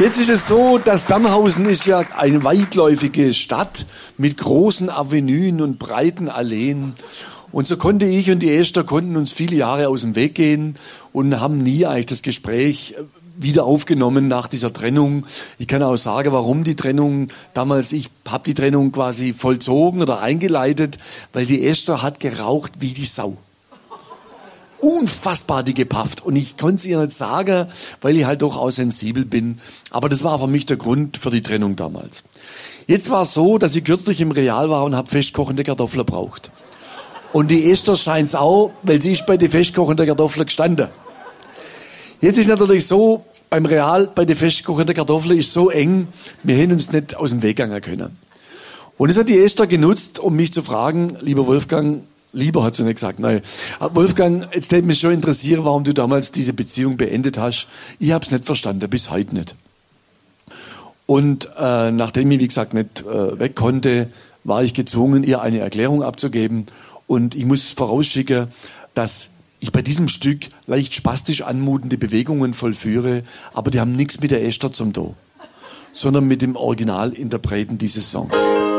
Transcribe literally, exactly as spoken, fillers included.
Jetzt ist es so, dass Bernhausen ist ja eine weitläufige Stadt mit großen Avenuen und breiten Alleen. Und so konnte ich und die Esther konnten uns viele Jahre aus dem Weg gehen und haben nie eigentlich das Gespräch wieder aufgenommen nach dieser Trennung. Ich kann auch sagen, warum die Trennung damals, ich habe die Trennung quasi vollzogen oder eingeleitet, weil die Esther hat geraucht wie die Sau. Unfassbar die gepafft. Und ich konnte es ihr nicht sagen, weil ich halt doch auch sensibel bin. Aber das war für mich der Grund für die Trennung damals. Jetzt war es so, dass ich kürzlich im Real war und habe festkochende Kartoffeln braucht. Und die Esther scheint's auch, weil sie ist bei den festkochenden Kartoffeln gestanden. Jetzt ist natürlich so, beim Real, bei den festkochenden Kartoffeln ist so eng, wir hätten uns nicht aus dem Weg gehen können. Und das hat die Esther genutzt, um mich zu fragen, lieber Wolfgang, lieber hat sie nicht gesagt, nein, Wolfgang, jetzt hätte mich schon interessieren, warum du damals diese Beziehung beendet hast. Ich habe es nicht verstanden, bis heute nicht. Und äh, nachdem ich, wie gesagt, nicht äh, weg konnte, war ich gezwungen, ihr eine Erklärung abzugeben. Und ich muss vorausschicken, dass ich bei diesem Stück leicht spastisch anmutende Bewegungen vollführe, aber die haben nichts mit der Esther zum tun, sondern mit dem Originalinterpreten dieses Songs.